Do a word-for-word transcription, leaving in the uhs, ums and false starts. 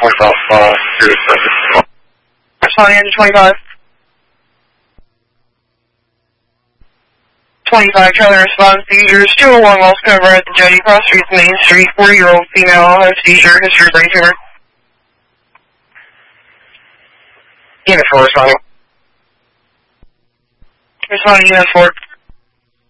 twenty-five, uh, serious second. Responding to twenty-five. twenty-five, trying to respond to seizures. two oh one Wells Cover at the Jetty Cross Street, Main Street. forty-year-old female has seizure, history of brain tumor. Unit four responding. Responding unit four.